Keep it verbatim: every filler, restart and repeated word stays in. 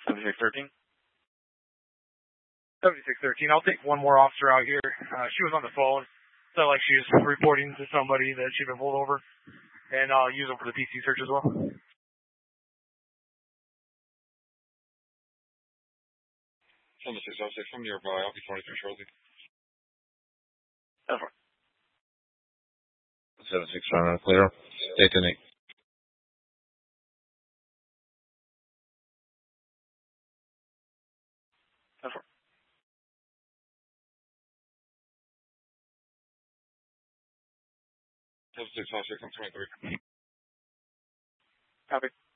seventy-six thirteen. seventy-six thirteen. I'll take one more officer out here. Uh, she was on the phone. So like she was reporting to somebody that she'd been pulled over. And I'll use them for the P C search as well. seventy-six oh six from nearby. I'll be twenty-three shortly. Over. seventy-six trying to clear. eight ten eight. Over. seventy-six oh six, I'm twenty-three. Copy.